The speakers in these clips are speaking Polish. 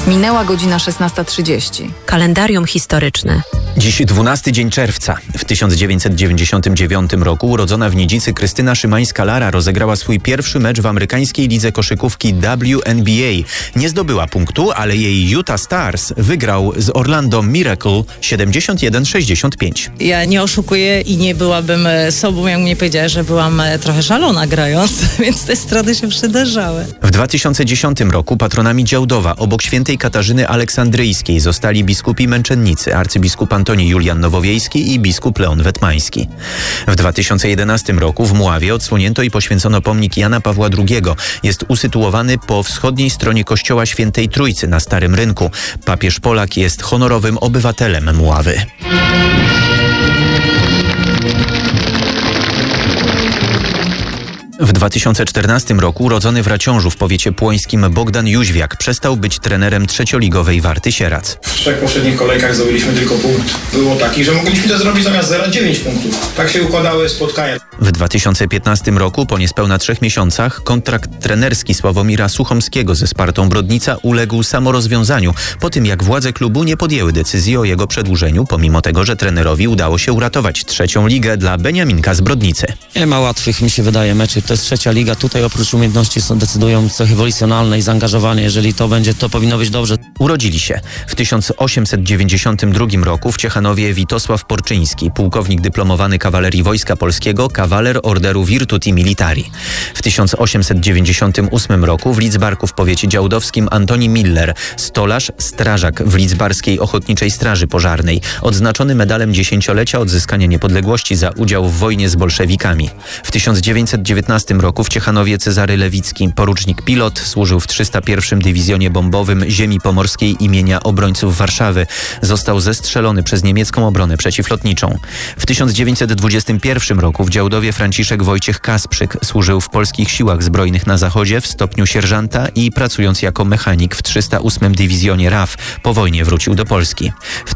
Minęła godzina 16:30. Kalendarium historyczne. Dziś 12 dzień czerwca. W 1999 roku urodzona w Nidzicy Krystyna Szymańska-Lara rozegrała swój pierwszy mecz w amerykańskiej lidze koszykówki WNBA. Nie zdobyła punktu, ale jej Utah Stars wygrał z Orlando Miracle 71-65. Ja nie oszukuję i nie byłabym sobą, jak mnie powiedziałeś, że byłam trochę szalona grając, więc te straty się przydarzały. W 2010 roku patronami Działdowa obok świętej Katarzyny Aleksandryjskiej zostali biskupi męczennicy, arcybiskup Antoni Julian Nowowiejski i biskup Leon Wetmański. W 2011 roku w Mławie odsłonięto i poświęcono pomnik Jana Pawła II. Jest usytuowany po wschodniej stronie kościoła Świętej Trójcy na Starym Rynku. Papież Polak jest honorowym obywatelem Mławy. W 2014 roku urodzony w Raciążu w powiecie płońskim Bogdan Jóźwiak przestał być trenerem trzecioligowej Warty Sieradz. W 3 poprzednich kolejkach zdobyliśmy tylko punkt. Było taki, że mogliśmy to zrobić zamiast 0,9 punktów. Tak się układały spotkania. W 2015 roku, po niespełna 3 miesiącach, kontrakt trenerski Sławomira Suchomskiego ze Spartą Brodnica uległ samorozwiązaniu, po tym jak władze klubu nie podjęły decyzji o jego przedłużeniu, pomimo tego, że trenerowi udało się uratować trzecią ligę dla Beniaminka z Brodnicy. Nie ma łatwych, mi się wydaje, meczy. To jest trzecia liga. Tutaj oprócz umiejętności decydują cechy wolicjonalne i zaangażowanie. Jeżeli to będzie, to powinno być dobrze. Urodzili się w 1892 roku w Ciechanowie Witosław Porczyński, pułkownik dyplomowany kawalerii Wojska Polskiego, kawaler Orderu Virtuti Militari. W 1898 roku w Lidzbarku w powiecie działdowskim Antoni Miller, stolarz, strażak w Lidzbarskiej Ochotniczej Straży Pożarnej, odznaczony medalem dziesięciolecia odzyskania niepodległości za udział w wojnie z bolszewikami. W 1919 roku w Ciechanowie Cezary Lewicki, porucznik pilot, służył w 301 Dywizjonie Bombowym Ziemi Pomorskiej imienia Obrońców Warszawy. Został zestrzelony przez niemiecką obronę przeciwlotniczą. W 1921 roku w Działdowie Franciszek Wojciech Kasprzyk służył w polskich siłach zbrojnych na zachodzie w stopniu sierżanta i pracując jako mechanik w 308 Dywizjonie RAF. Po wojnie wrócił do Polski. W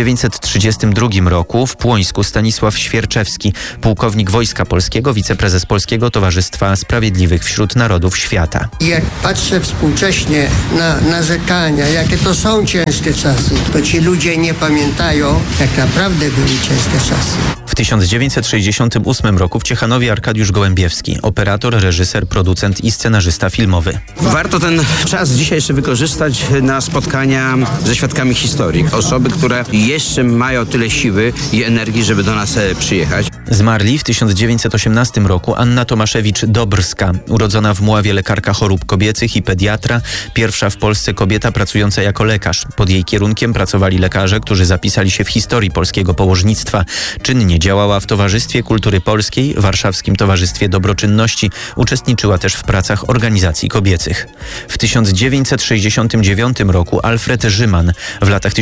1932 roku w Płońsku Stanisław Świerczewski, pułkownik Wojska Polskiego, wiceprezes Polskiego Towarzystwa Sprawiedliwych wśród Narodów Świata. Jak patrzę współcześnie na narzekania, jakie to są ciężkie czasy, to ci ludzie nie pamiętają, jak naprawdę były ciężkie czasy. W 1968 roku w Ciechanowie Arkadiusz Gołębiewski, operator, reżyser, producent i scenarzysta filmowy. Warto ten czas dzisiejszy wykorzystać na spotkania ze świadkami historii. Osoby, które jeszcze mają tyle siły i energii, żeby do nas przyjechać. Zmarli w 1918 roku Anna Tomaszewicz-Dobrska, urodzona w Mławie lekarka chorób kobiecych i pediatra, pierwsza w Polsce kobieta pracująca jako lekarz. Pod jej kierunkiem pracowali lekarze, którzy zapisali się w historii polskiego położnictwa. Czynnie działała w Towarzystwie Kultury Polskiej, Warszawskim Towarzystwie Dobroczynności, uczestniczyła też w pracach organizacji kobiecych. W 1969 roku Alfred Rzyman, w latach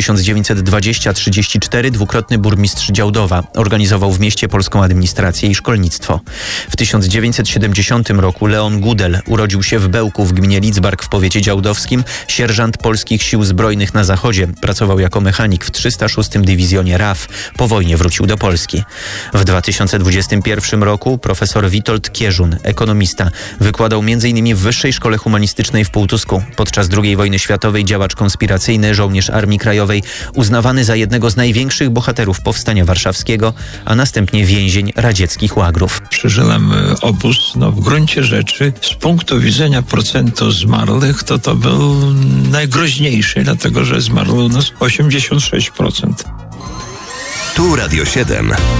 1920-34 dwukrotny burmistrz Działdowa, organizował w mieście polską administrację i szkolnictwo. W 1970 roku Leon Gudel urodził się w Bełku w gminie Lidzbark w powiecie działdowskim, sierżant polskich sił zbrojnych na zachodzie, pracował jako mechanik w 306 Dywizjonie RAF. Po wojnie wrócił do Polski. W 2021 roku profesor Witold Kierzun, ekonomista, wykładał m.in. w Wyższej Szkole Humanistycznej w Półtusku. Podczas II wojny światowej działacz konspiracyjny, żołnierz Armii Krajowej, uznawany za jednego z największych bohaterów Powstania Warszawskiego, a następnie więzień radzieckich łagrów. Przeżyłem obóz, w gruncie rzeczy z punktu widzenia procentu zmarłych to był najgroźniejszy, dlatego że zmarło u nas 86%. Tu Radio 7.